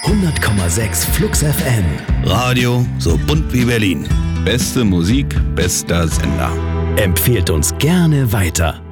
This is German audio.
100,6 Flux FM. Radio so bunt wie Berlin. Beste Musik, bester Sender. Empfehlt uns gerne weiter.